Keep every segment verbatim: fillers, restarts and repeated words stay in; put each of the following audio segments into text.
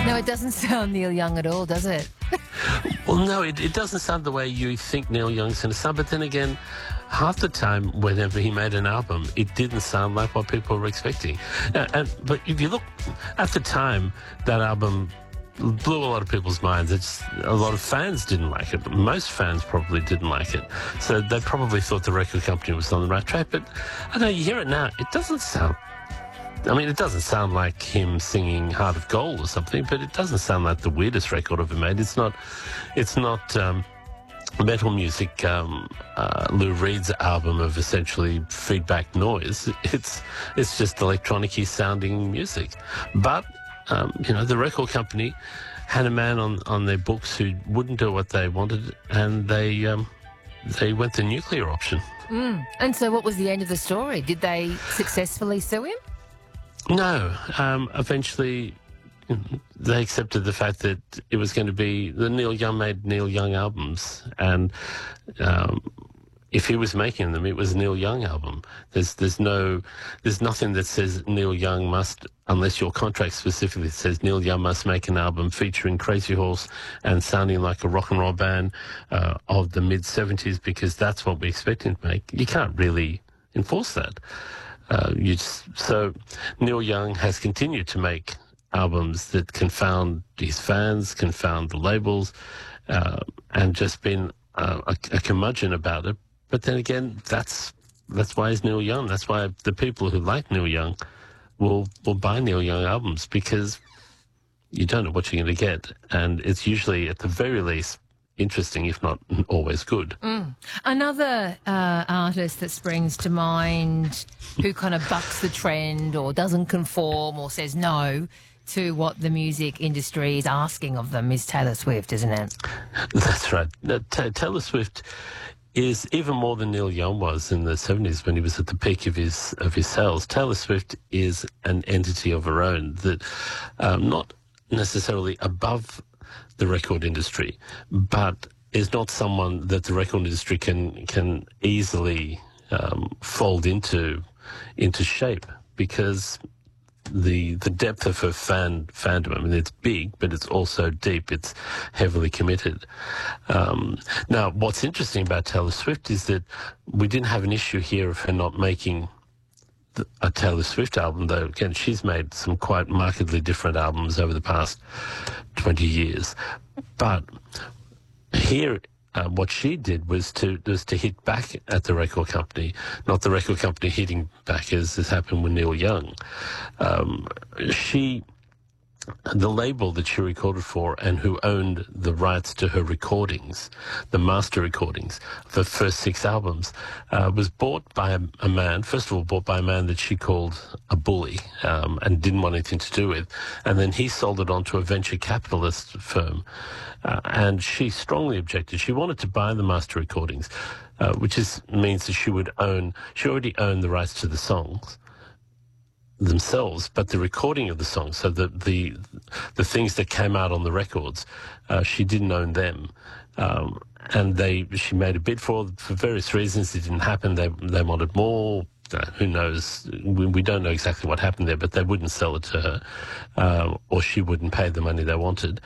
No, it doesn't sound Neil Young at all, does it? Well, no, it, it doesn't sound the way you think Neil Young's going to sound. But then again, half the time, whenever he made an album, it didn't sound like what people were expecting. Uh, and but if you look at the time, that album blew a lot of people's minds. It's a lot of fans didn't like it, but most fans probably didn't like it. So they probably thought the record company was on the right track. But I don't know, you hear it now, it doesn't sound. I mean, it doesn't sound like him singing Heart of Gold or something, but it doesn't sound like the weirdest record ever made. It's not, it's not um, metal music, um, uh, Lou Reed's album of essentially feedback noise. It's, it's just electronic-y sounding music. But, um, you know, the record company had a man on, on their books who wouldn't do what they wanted, and they, um, they went the nuclear option. Mm. And so what was the end of the story? Did they successfully sue him? No. Um, eventually, they accepted the fact that it was going to be the Neil Young made Neil Young albums, and um, if he was making them, it was a Neil Young album. There's there's no there's nothing that says Neil Young must, unless your contract specifically says Neil Young must make an album featuring Crazy Horse and sounding like a rock and roll band uh, of the mid seventies, because that's what we expect him to make. You can't really enforce that. Uh, you just, so Neil Young has continued to make albums that confound his fans, confound the labels, uh, and just been uh, a, a curmudgeon about it. But then again, that's that's why he's Neil Young. That's why the people who like Neil Young will will buy Neil Young albums, because you don't know what you're going to get, and it's usually, at the very least, interesting, if not always good. Mm. Another uh, artist that springs to mind who kind of bucks the trend or doesn't conform or says no to what the music industry is asking of them is Taylor Swift, isn't it? That's right. Uh, T- Taylor Swift is even more than Neil Young was in the seventies when he was at the peak of his of his sales. Taylor Swift is an entity of her own, that um, not necessarily above the record industry, but is not someone that the record industry can can easily um, fold into into shape, because the the depth of her fan fandom, I mean, it's big, but it's also deep. It's heavily committed. Um, now, what's interesting about Taylor Swift is that we didn't have an issue here of her not making a Taylor Swift album, though again she's made some quite markedly different albums over the past twenty years. But here, uh, what she did was to was to hit back at the record company, not the record company hitting back as has happened with Neil Young. Um, she. The label that she recorded for and who owned the rights to her recordings, the master recordings, the first six albums, uh, was bought by a, a man, first of all bought by a man that she called a bully um, and didn't want anything to do with. And then he sold it on to a venture capitalist firm. Uh, and she strongly objected. She wanted to buy the master recordings, uh, which is means that she would own, she already owned the rights to the songs themselves, but the recording of the songs, so the the the things that came out on the records, uh, she didn't own them, um, and they she made a bid for for various reasons. It didn't happen. They they wanted more. Uh, who knows? We, we don't know exactly what happened there, but they wouldn't sell it to her, uh, or she wouldn't pay the money they wanted.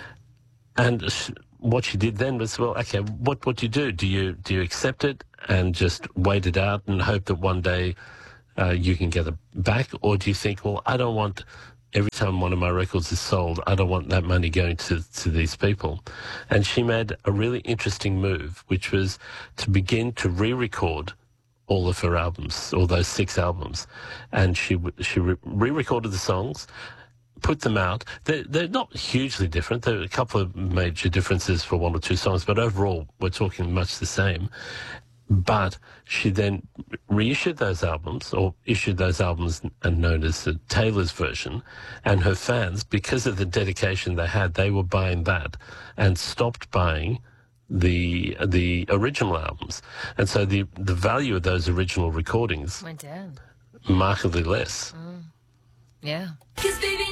And she, what she did then was, well, okay, what what do you do? Do you do you accept it and just wait it out and hope that one day Uh, you can get it back? Or do you think, well, I don't want, every time one of my records is sold, I don't want that money going to, to these people? And she made a really interesting move, which was to begin to re-record all of her albums, all those six albums. And she she re-recorded the songs, put them out. They're, they're not hugely different. There are a couple of major differences for one or two songs, but overall, we're talking much the same. But she then reissued those albums, or issued those albums known as the Taylor's version, and her fans, because of the dedication they had, they were buying that and stopped buying the the original albums. And so the, the value of those original recordings went down markedly less. Mm. Yeah.